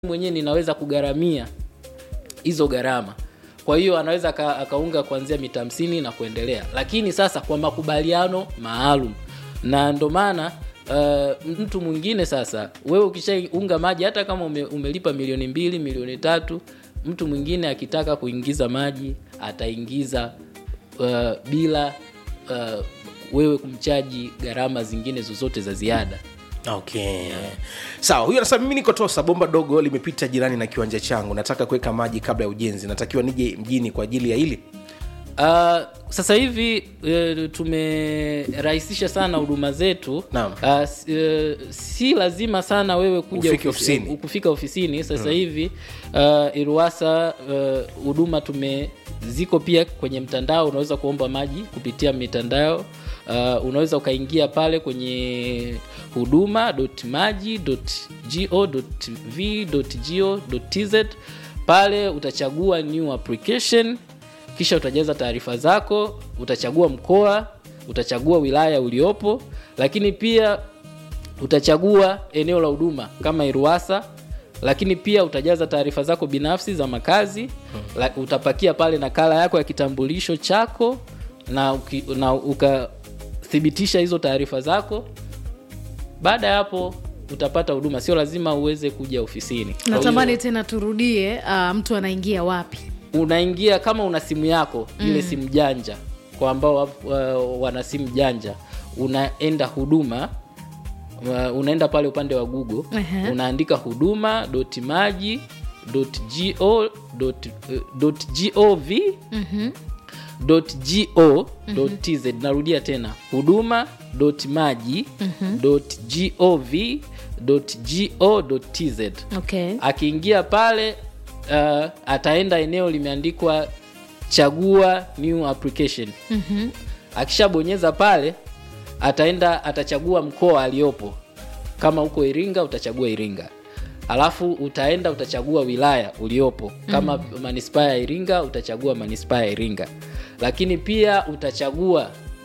mwenyewe ninaweza kugharamia hizo gharama. Kwa hiyo anaweza akaunga kuanzia mita 50 na kuendelea. Lakini sasa kwa makubaliano maalum. Na ndo maana mtu mwingine sasa wewe ukishaunga maji hata kama umelipa milioni 2, milioni 3, mtu mwingine akitaka kuingiza maji ataingiza bila wewe kumchaji gharama zingine zozote za ziada. Okay. Sawa, huyu anasema mimi niko Tosa, bomba dogo limepita jirani na kiwanja changu. Nataka kuweka maji kabla ya ujenzi. Natakiwa nije mjini kwa ajili ya hili? Sasa hivi tumerahisisha sana huduma zetu. Si lazima sana wewe kuja kufika ofisini. Sasa hivi Iruwasa huduma ziko pia kwenye mtandao. Unaweza kuomba maji kupitia mitandao. Unaweza ukaingia pale kwenye huduma.maji.go.v.go.tz. Pale utachagua new application, kisha utajaza taarifa zako, utachagua mkoa, utachagua wilaya uliopo, lakini pia utachagua eneo la huduma kama Iruwasa, lakini pia utajaza taarifa zako binafsi za makazi. Utapakia pale nakala yako ya kitambulisho chako na ukathibitisha hizo taarifa zako. Baada ya hapo utapata huduma, sio lazima uweze kuja ofisini. Natamani tena turudie, mtu anaingia wapi? Unaingia kama una simu yako, ile simu janja. Kwa ambao wana simu janja, unaenda huduma, unaenda pale upande wa Google, unaandika huduma.maji.gov.tz. Narudia tena, huduma.maji.gov.tz. Okay. Akiingia pale ataenda eneo limeandikwa chagua new application. Akishabonyeza pale atachagua mkoa aliopo. Kama uko Iringa utachagua Iringa. Alafu utachagua wilaya uliopo. Kama manispaa ya Iringa utachagua manispaa ya Iringa. Lakini pia utachagua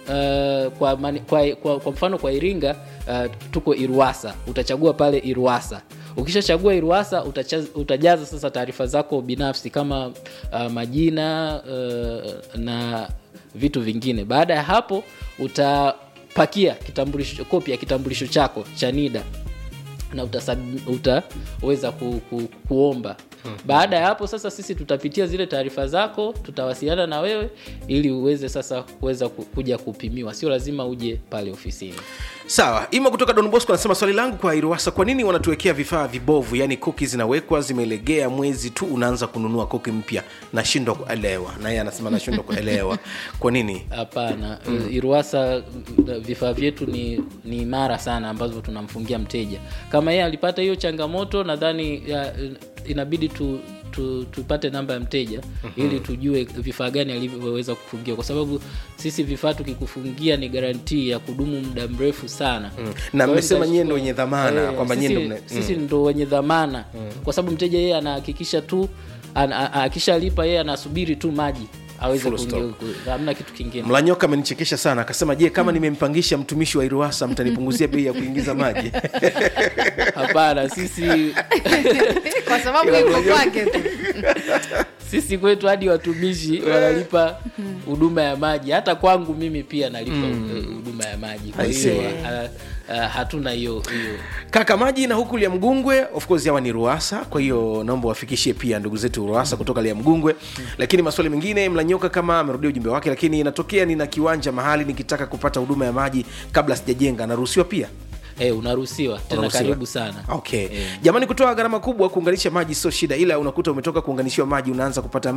kwa mfano kwa Iringa tuko Iruwasa, utachagua pale Iruwasa. Ukishachagua Iruwasa utajaza sasa taarifa zako binafsi kama majina na vitu vingine. Baada ya hapo utapakia kopi ya kitambulisho chako cha NIDA na utaweza kuomba. Baada ya hapo sasa sisi tutapitia zile taarifa zako, tutawasiliana na wewe ili uweze sasa kuweza kuja kupimiwa. Sio lazima uje pale ofisini. Sawa, Ima kutoka Don Bosco anasema swali langu kwa Iruwasa, kwa nini wanatuwekea vifaa vibovu? Yaani koki zinawekwa zimelegea, mwezi tu unaanza kununua koki mpya. Nashindwa kuelewa. Na yeye anasema nashindwa kuelewa. Kwa nini? Hapana, Iruwasa vifaa vyetu ni imara sana ambazo tunamfungia mteja. Kama yeye alipata hiyo changamoto, nadhani inabidi tupate namba ya mteja ili tujue vifaa gani alivyoweza kufungia, kwa sababu sisi vifaa tukikufungia ni guarantee ya kudumu muda mrefu sana. Na mmesema nyinyi ndio wenye dhamana, kwamba nyinyi ndio sisi ndio wenye dhamana, kwa sababu mteja yeye anahakikisha tu akishalipa yeye anasubiri tu maji aweze kuingia, hamna kitu kingine. Mlanyoka amenichekesha sana, akasema je, kama nimempangisha mtumishi wa Iruwasa mtanipunguzia bei ya kuingiza maji? Hapana, sisi kwa sababu yuko kwake tu. Sisi kwetu hadi watumishi wanalipa huduma ya maji. Hata kwangu mimi pia nalipa huduma ya maji. Kwa hiyo hatuna hiyo. Kaka, maji na huku Liamgungwe, of course hawa ni Iruwasa, kwa hiyo naomba wafikishie pia ndugu zetu Iruwasa kutoka Liamgungwe. Lakini maswali mengine, Mlanyoka kama amerudia ujumbe wake, lakini inatokea nina kiwanja mahali nikitaka kupata huduma ya maji kabla sijajenga, naruhusiwa pia? Unaruhusiwa. Tena karibu sana. Okay. Jamani, kutoa gharama kubwa kuunganisha maji sio shida, ila unakuta umetoka kuunganishiwa maji unaanza kupata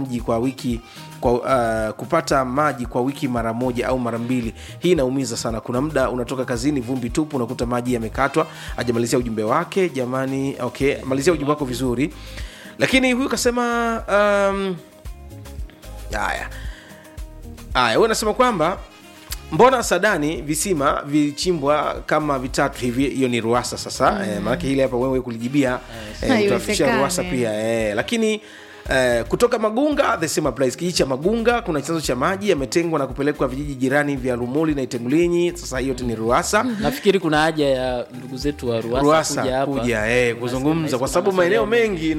kupata maji kwa wiki mara moja au mara mbili. Hii inaumiza sana. Kuna muda unatoka kazini vumbi tupu, unakuta maji yamekatwa. Hajamalizia ujumbe wake. Jamani, okay, malizia ujumbe wako vizuri. Lakini huyu kasema haya. Wewe unasema kwamba mbona Sadani visima vichimbwa kama vitatu hivi, hiyo ni Ruwasa sasa. Maana hili hapa wewe kulijibia utafikisha Ruwasa pia lakini kutoka Magunga the same applies. Kijiji cha Magunga kuna chanzo cha maji yametengwa na kupelekwa vijiji jirani vya Lumuli na Itengulinyi. Sasa hiyo ni Ruwasa. Nafikiri kuna haja ya ndugu zetu wa Ruwasa kuja hapa kuzungumza kwa sababu maeneo mengi